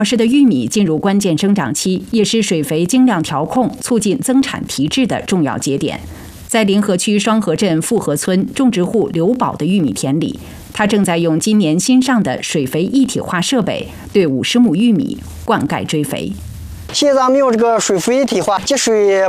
市的玉米进入关键生长期，也是水肥精量调控、促进增产提质的重要节点。在临河区双河镇富河村种植户刘宝的玉米田里，他正在用今年新上的水肥一体化设备对50亩玉米灌溉追肥。 现在我们用这个水肥一体化，积水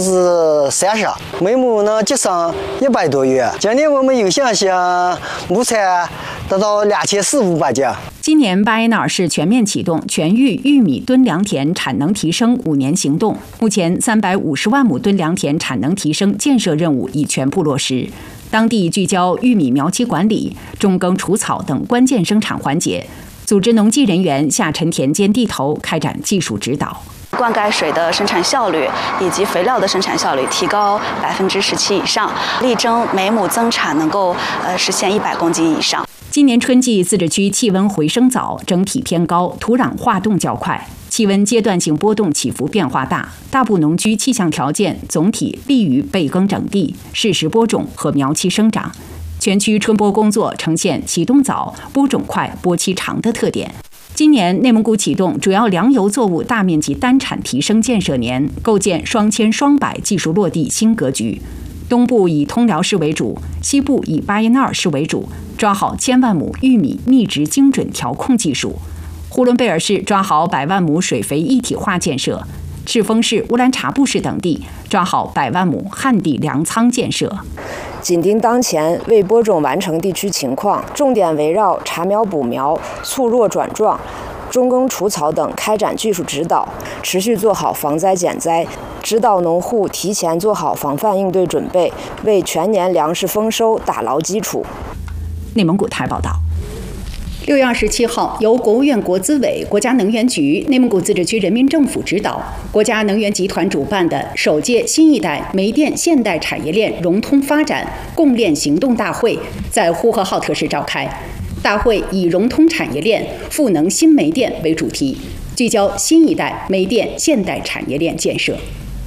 30%，每亩能节省100多元。今年我们有信心亩产达到2400-500斤。 今年巴彦淖尔市全面启动全域玉米吨良田产能提升5年行动，目前350万亩吨良田产能提升建设任务已全部落实。当地聚焦玉米苗期管理、种耕除草等关键生产环节，组织农技人员下沉田间地头开展技术指导。 灌溉水的生产效率以及肥料的生产效率提高17%以上，力争每亩增产能够实现100公斤以上。 今年春季自治区气温回升早，整体偏高，土壤化冻较快，气温阶段性波动起伏变化大，大部农区气象条件总体利于备耕整地、适时播种和苗期生长。全区春播工作呈现启动早、播种快、播期长的特点。今年内蒙古启动主要粮油作物大面积单产提升建设年，构建双千双百技术落地新格局。东部以通辽市为主，西部以巴彦淖尔市为主，抓好1000万亩玉米密植精准调控技术。呼伦贝尔市抓好100万亩水肥一体化建设，赤峰市、乌兰察布市等地抓好100万亩旱地粮仓建设。 紧盯当前未播种完成地区情况，重点围绕查苗补苗、促弱转壮、种耕除草等开展技术指导，持续做好防灾减灾，指导农户提前做好防范应对准备，为全年粮食丰收打牢基础。 内蒙古台报道。6月27号，由国务院国资委、国家能源局、内蒙古自治区人民政府指导，国家能源集团主办的首届新一代煤电现代产业链融通发展供链行动大会在呼和浩特市召开。大会以融通产业链、赋能新煤电为主题，聚焦新一代煤电现代产业链建设。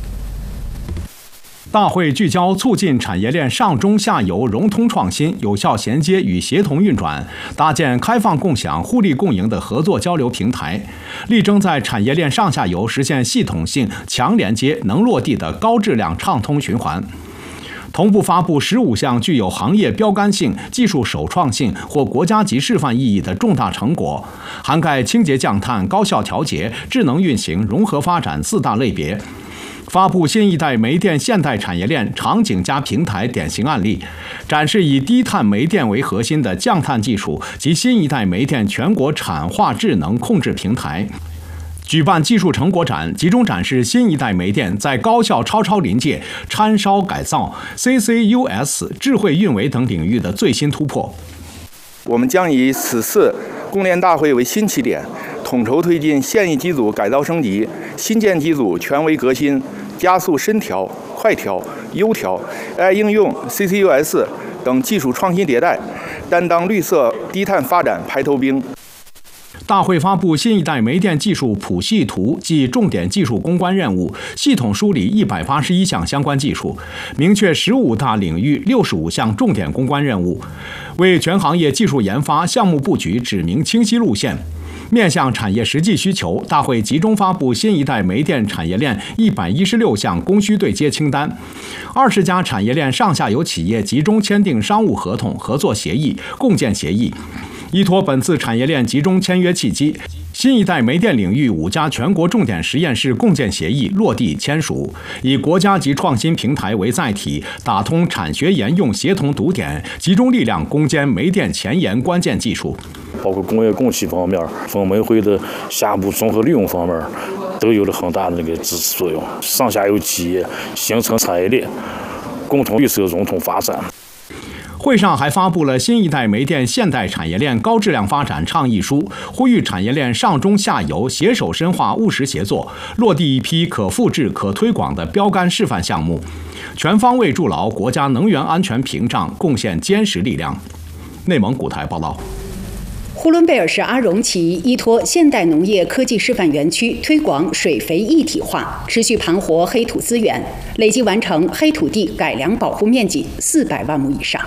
大会聚焦促进产业链上中下游融通创新、有效衔接与协同运转，搭建开放共享、互利共赢的合作交流平台，力争在产业链上下游实现系统性、强连接、能落地的高质量畅通循环。同步发布15项具有行业标杆性、技术首创性或国家级示范意义的重大成果，涵盖清洁降碳、高效调节、智能运行、融合发展4大类别。发布新一代煤电现代产业链场景加平台典型案例，展示以低碳煤电为核心的降碳技术及新一代煤电全国产化智能控制平台。举办技术成果展，集中展示新一代煤电在高效超临界、掺烧改造、CCUS、智慧运维等领域的最新突破。 我们将以此次供链大会为新起点，统筹推进现役机组改造升级、新建机组全维革新，加速深调、快调、优调、AI 应用、CCUS 等技术创新迭代，担当绿色低碳发展排头兵。 大会发布新一代煤电技术谱系图暨重点技术攻关任务，系统梳理181项相关技术，明确15大领域65项重点攻关任务，为全行业技术研发项目布局指明清晰路线。面向产业实际需求，大会集中发布新一代煤电产业链116项供需对接清单，20家产业链上下游企业集中签订商务合同、合作协议、共建协议。依托本次产业链集中签约契机，新一代煤电领域5家全国重点实验室共建协议落地签署，以国家级创新平台为载体，打通产学研用协同堵点，集中力量攻坚煤电前沿关键技术， 包括工业供气方面、风煤灰的下部综合利用方面，都有了很大的支持作用。上下游企业形成产业链，共同绿色融通发展。 会上还发布了新一代煤电现代产业链高质量发展倡议书，呼吁产业链上中下游携手深化务实协作，落地一批可复制、可推广的标杆示范项目，全方位筑牢国家能源安全屏障，贡献坚实力量。内蒙古台报道。 呼伦贝尔市阿荣旗依托现代农业科技示范园区推广水肥一体化，持续盘活黑土资源，累计完成黑土地改良保护面积400万亩以上。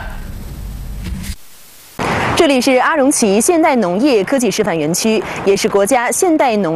这里是阿荣旗现代农业科技示范园区，也是国家现代农